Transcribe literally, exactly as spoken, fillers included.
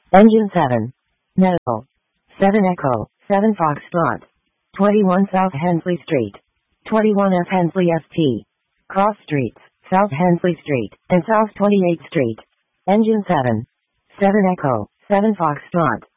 Engine seven. No. seven Echo, seven Foxtrot. twenty-one South Hensley Street. twenty-one F Hensley S T. Cross Streets, South Hensley Street, and South twenty-eighth Street. Engine seven. seven Echo, seven Foxtrot.